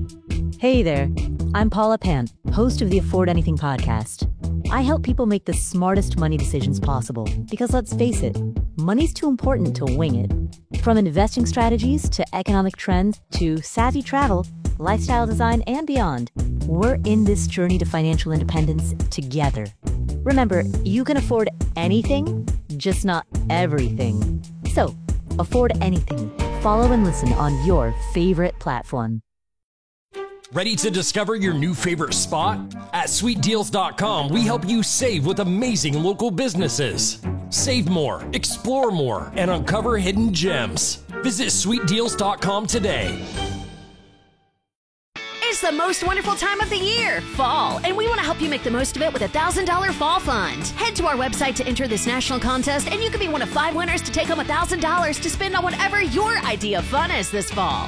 Hey there, I'm Paula Pant, host of the Afford Anything podcast. I help people make the smartest money decisions possible because let's face it, money's too important to wing it. From investing strategies to economic trends to savvy travel, lifestyle design, and beyond, we're in this journey to financial independence together. Remember, you can afford anything, just not everything. So, afford anything. Follow and listen on your favorite platform. Ready to discover your new favorite spot? At sweetdeals.com, we help you save with amazing local businesses. Save more, explore more, and uncover hidden gems. Visit sweetdeals.com today. It's the most wonderful time of the year, fall, and we want to help you make the most of it with a $1,000 fall fund. Head to our website to enter this national contest, and you could be one of 5 winners to take home $1,000 to spend on whatever your idea of fun is this fall.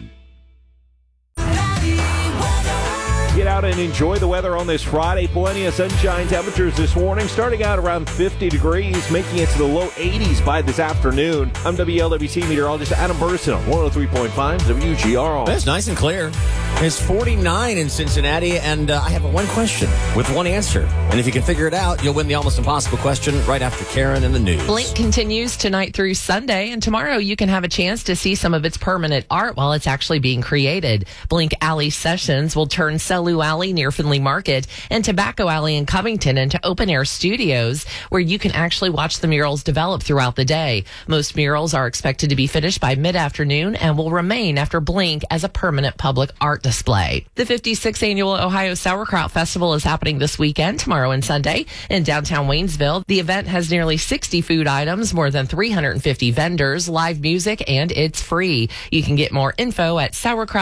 Get out and enjoy the weather on this Friday. Plenty of sunshine. Temperatures this morning starting out around 50 degrees, making it to the low 80s by this afternoon. I'm WLWC meteorologist Adam Burson on 103.5 WGRR. It's nice and clear. It's 49 in Cincinnati, and I have one question with one answer. And if you can figure it out, you'll win the Almost Impossible question right after Karen and the news. Blink continues tonight through Sunday, and tomorrow you can have a chance to see some of its permanent art while it's actually being created. Blink Alley Sessions will turn Selou Alley near Finley Market and Tobacco Alley in Covington into open-air studios where you can actually watch the murals develop throughout the day. Most murals are expected to be finished by mid-afternoon and will remain after Blink as a permanent public art display. The 56th Annual Ohio Sauerkraut Festival is happening this weekend, tomorrow and Sunday, in downtown Waynesville. The event has nearly 60 food items, more than 350 vendors, live music, and it's free. You can get more info at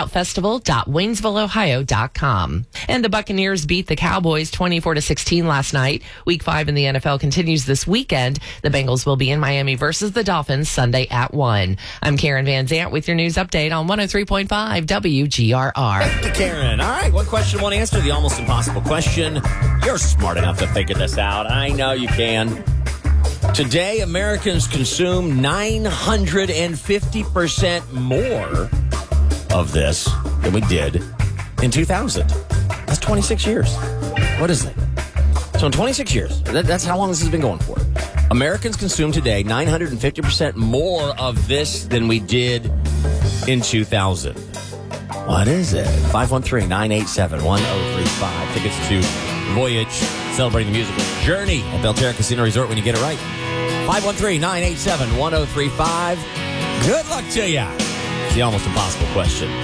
sauerkrautfestival.waynesvilleohio.com. And the Buccaneers beat the Cowboys 24-16 last night. Week 5 in the NFL continues this weekend. The Bengals will be in Miami versus the Dolphins Sunday at 1. I'm Karen Van Zant with your news update on 103.5 WGRR. Thank you, Karen. All right, one question, one answer, the almost impossible question. You're smart enough to figure this out. I know you can. Today, Americans consume 950% more of this than we did in 2000. That's 26 years. What is it? So in 26 years, that's how long this has been going for. Americans consume today 950% more of this than we did in 2000. What is it? 513-987-1035. Tickets to Voyage, celebrating the musical Journey at Belterra Casino Resort when you get it right. 513-987-1035. Good luck to you. It's the almost impossible question.